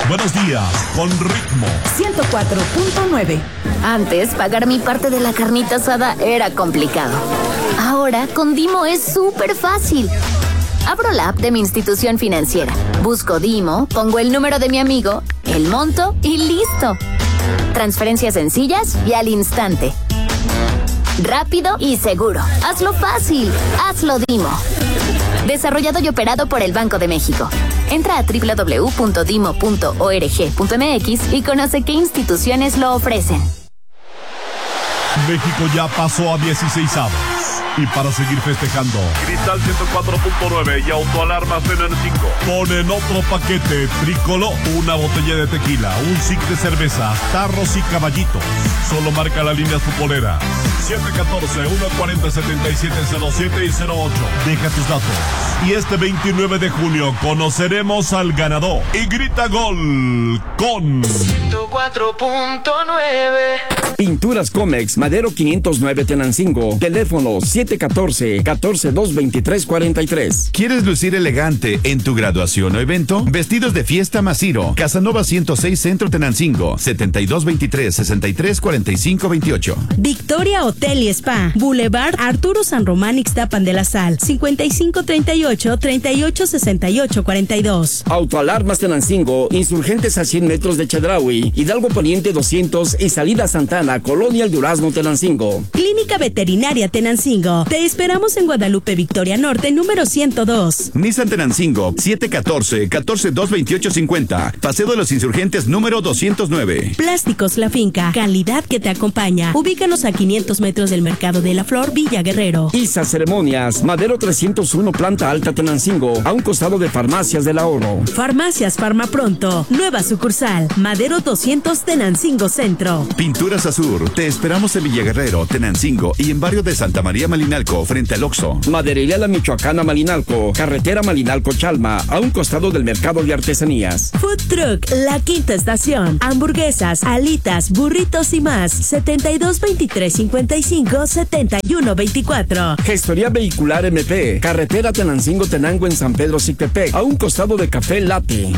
buenos días, con ritmo. 104.9. Antes, pagar mi parte de la carnita asada era complicado. Ahora, con Dimo es súper fácil. Abro la app de mi institución financiera, busco Dimo, pongo el número de mi amigo, el monto y listo. Transferencias sencillas y al instante. Rápido y seguro. Hazlo fácil. Hazlo Dimo. Desarrollado y operado por el Banco de México. Entra a www.dimo.org.mx y conoce qué instituciones lo ofrecen. México ya pasó a 16avos. Y para seguir festejando, Cristal 104.9 y Autoalarmas Tenancingo ponen otro paquete tricolor, una botella de tequila, un stick de cerveza, tarros y caballitos. Solo marca la línea su polera. 714-140-7707 y 08. Deja tus datos. Y este 29 de junio conoceremos al ganador. Y grita gol con 104.9. Pinturas Comex, Madero 509 Tenancingo. Teléfono 714-142-2343. ¿Quieres lucir elegante en tu graduación o evento? Vestidos de fiesta Masiro. Casanova 106 Centro Tenancingo. 7223-634528. Victoria Hotel y Spa. Boulevard Arturo San Román Ixtapan de la Sal. 5538-386842. Autoalarmas Tenancingo. Insurgentes a 100 metros de Chedraui. Hidalgo Poniente 200 y Salida Santana. Colonia El Durazno Tenancingo. Clínica Veterinaria Tenancingo. Te esperamos en Guadalupe Victoria Norte, número 102. Nissan Tenancingo, 714-142-2850. Paseo de los Insurgentes, número 209. Plásticos La Finca. Calidad que te acompaña. Ubícanos a 500 metros del Mercado de la Flor, Villa Guerrero. ISA Ceremonias. Madero 301 Planta Alta Tenancingo. A un costado de Farmacias del Ahorro. Farmacias Farmapronto. Nueva sucursal. Madero 200 Tenancingo Centro. Pinturas Azur. Te esperamos en Villa Guerrero, Tenancingo y en barrio de Santa María Malinalco, frente al Oxxo. Maderería La Michoacana Malinalco. Carretera Malinalco-Chalma. A un costado del Mercado de Artesanías. Food Truck La Quinta Estación. Hamburguesas, alitas, burritos y más. 722355-7124. Gestoría Vehicular MP. Carretera Tenancingo-Tenango en San Pedro Sictepec. A un costado de Café Latte.